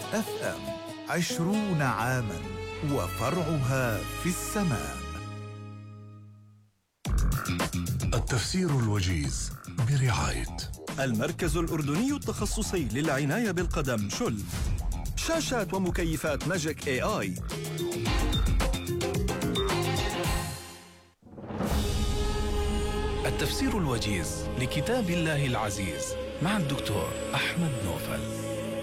FM 20 عاما وفرعها في السماء. التفسير الوجيز برعاية المركز الأردني التخصصي للعناية بالقدم شل، شاشات ومكيفات ماجيك AI. التفسير الوجيز لكتاب الله العزيز مع الدكتور أحمد نوفل.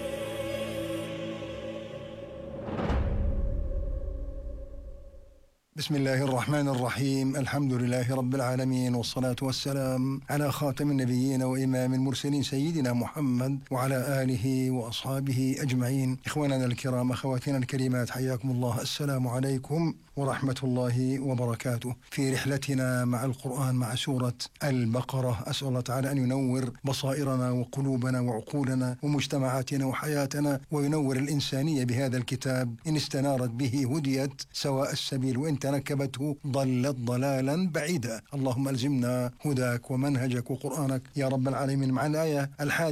بسم الله الرحمن الرحيم. الحمد لله رب العالمين، والصلاة والسلام على خاتم النبيين وإمام المرسلين سيدنا محمد وعلى آله وأصحابه أجمعين. إخواننا الكرام، أخواتنا الكريمات، حياكم الله. السلام عليكم ورحمة الله وبركاته. في رحلتنا مع القرآن مع سورة البقرة، أسأل الله تعالى أن ينور بصائرنا وقلوبنا وعقولنا ومجتمعاتنا وحياتنا، وينور الإنسانية بهذا الكتاب. إن استنارت به هديت سواء السبيل، وإن تنكبته ضلت ضلالا بعيدا. اللهم ألزمنا هداك ومنهجك وقرآنك يا رب العالمين. مع الآية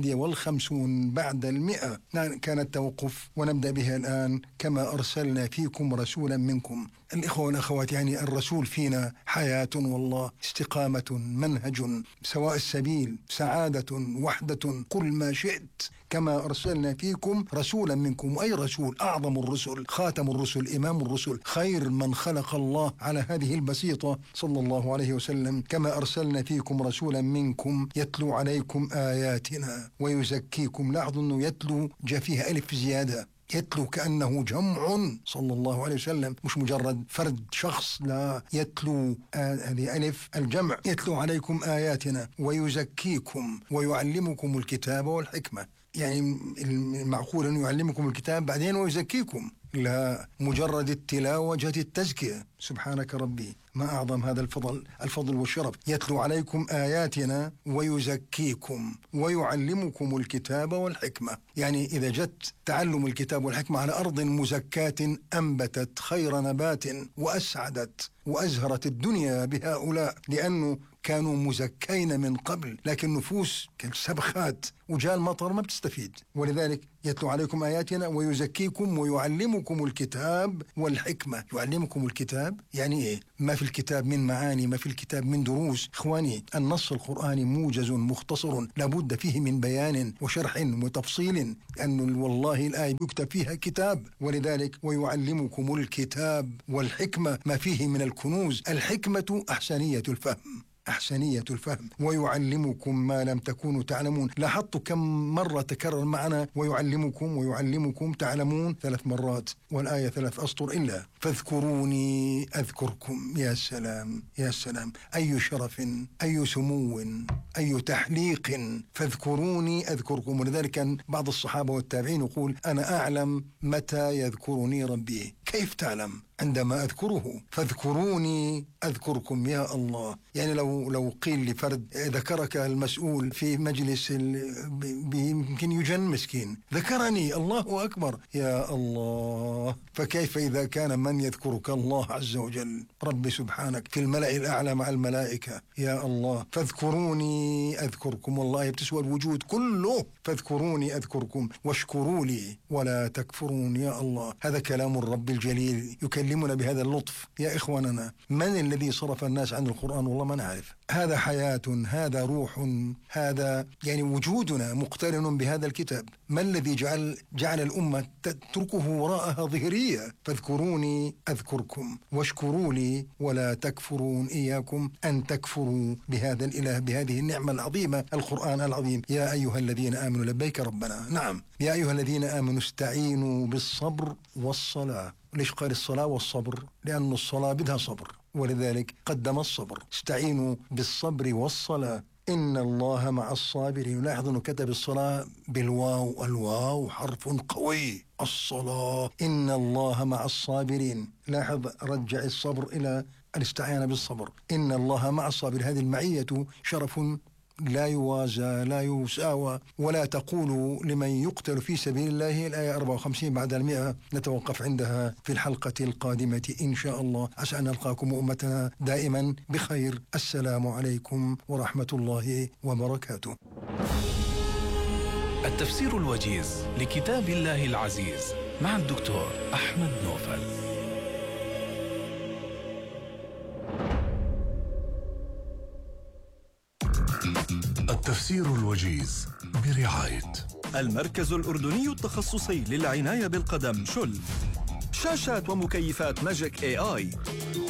51 بعد 100 كان التوقف، ونبدأ بها الآن. كما أرسلنا فيكم رسولا منكم. الإخوة والأخوات، يعني الرسول فينا حياة والله، استقامة، منهج، سواء السبيل، سعادة، وحدة، قل ما شئت. كما أرسلنا فيكم رسولا منكم. أي رسول؟ أعظم الرسل، خاتم الرسل، إمام الرسل، خير من خلق الله على هذه البسيطة صلى الله عليه وسلم. كما أرسلنا فيكم رسولا منكم يتلو عليكم آياتنا ويزكيكم. لاحظوا أنه يتلو جاء فيها ألف زيادة، يتلو كأنه جمع صلى الله عليه وسلم، مش مجرد فرد شخص، لا، يتلو هذه ألف الجمع. يتلو عليكم آياتنا ويزكيكم ويعلمكم الكتاب والحكمة. يعني المعقول أن يعلمكم الكتاب بعدين ويزكيكم؟ لا، مجرد التلاوة جهة التزكية. سبحانك ربي، ما أعظم هذا الفضل والشرف. يتلو عليكم آياتنا ويزكيكم ويعلمكم الكتاب والحكمة. يعني إذا جت تعلم الكتاب والحكمة على أرض مزكاة، أنبتت خير نبات وأسعدت وأزهرت الدنيا بهؤلاء، لأنه كانوا مزكين من قبل، لكن نفوس كالسبخات وجاء المطر ما بتستفيد. ولذلك يتلو عليكم آياتنا ويزكيكم ويعلمكم الكتاب والحكمة. يعلمكم الكتاب يعني إيه؟ ما في الكتاب من معاني، ما في الكتاب من دروس. إخواني، النص القرآني موجز مختصر، لابد فيه من بيان وشرح وتفصيل، أن والله الآية يكتب فيها كتاب. ولذلك ويعلمكم الكتاب والحكمة، ما فيه من الكنوز. الحكمة أحسنية الفهم، أحسنية الفهم. ويعلمكم ما لم تكونوا تعلمون. لاحظتوا كم مرة تكرر معنا ويعلمكم تعلمون 3 مرات، والآية 3 أسطر إلا. فاذكروني أذكركم. يا سلام يا سلام، أي شرف، أي سمو، أي تحليق. فاذكروني أذكركم. ولذلك كان بعض الصحابة والتابعين يقول: أنا أعلم متى يذكرني ربي. كيف تعلم؟ عندما أذكره. فاذكروني أذكركم. يا الله، يعني لو قيل لفرد ذكرك المسؤول في مجلس يمكن يجن مسكين، ذكرني، الله أكبر، يا الله. فكيف إذا كان من يذكرك الله عز وجل، رب سبحانك، في الملأ الأعلى مع الملائكة. يا الله، فاذكروني أذكركم. والله بتسوى الوجود كله. فاذكروني أذكركم واشكروا لي ولا تكفرون. يا الله، هذا كلام الرب الجليل يكلمنا بهذا اللطف. يا إخواننا، من الذي صرف الناس عن القرآن؟ والله ما نعرف. هذا حياة، هذا روح، هذا يعني وجودنا مقترن بهذا الكتاب. ما الذي جعل الأمة تتركه وراءها ظهرية؟ فاذكروني أذكركم واشكروا لي ولا تكفرون. إياكم أن تكفروا بهذا الإله، بهذه النعمة العظيمة، القرآن العظيم. يا أيها الذين آمنوا، لبيك ربنا، نعم، يا أيها الذين آمنوا استعينوا بالصبر والصلاة. ليش قال الصلاة والصبر؟ لأن الصلاة بدها صبر، ولذلك قدم الصبر. استعينوا بالصبر والصلاة إن الله مع الصابرين. لاحظوا أنه كتب الصلاة بالواو. الواو حرف قوي. الصلاة، إن الله مع الصابرين. لاحظ، رجع الصبر إلى الاستعانة بالصبر. إن الله مع الصابرين. هذه المعية شرف لا يوازى لا يساوى. ولا تقولوا لمن يقتل في سبيل الله. الآية 54 بعد 100. نتوقف عندها في الحلقة القادمة إن شاء الله. عسى أن نلقاكم وأمتنا دائما بخير. السلام عليكم ورحمة الله وبركاته. التفسير الوجيز لكتاب الله العزيز مع الدكتور أحمد نوفل. التفسير الوجيز برعاية المركز الأردني التخصصي للعناية بالقدم شل. شاشات ومكيفات ماجيك AI.